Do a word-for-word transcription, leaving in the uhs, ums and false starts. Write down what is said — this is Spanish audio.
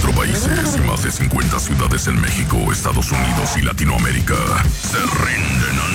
veinticuatro países y más de cincuenta ciudades en México, Estados Unidos y Latinoamérica se rinden ante